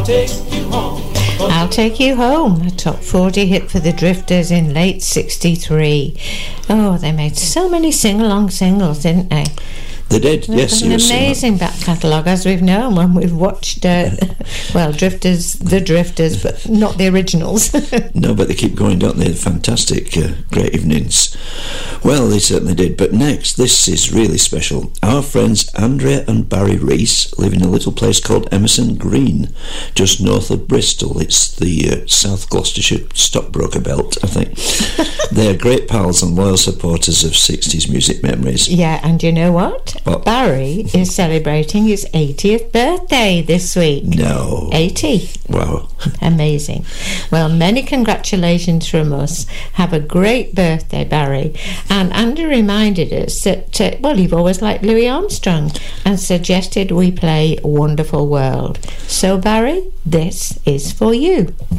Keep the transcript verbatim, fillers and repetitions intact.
take you home. I'll Take You Home, a top forty hit for the Drifters in late sixty-three. Oh, they made so many sing-along singles, didn't they? They did, yes. An amazing back catalogue, as we've known when we've watched, uh, well, Drifters, the Drifters, but not the originals. No, but they keep going, don't they? Fantastic, uh, great evenings. Well, they certainly did. But next, this is really special. Our friends Andrea and Barry Reese live in a little place called Emerson Green, just north of Bristol. It's the uh, South Gloucestershire stockbroker belt, I think. They're great pals and loyal supporters of sixties music memories. Yeah, and you know what? What? Barry is celebrating his eightieth birthday this week. No. eighty. Wow. Amazing. Well, many congratulations from us. Have a great birthday, Barry. And Andy reminded us that, uh, well, you've always liked Louis Armstrong and suggested we play Wonderful World. So, Barry, this is for you.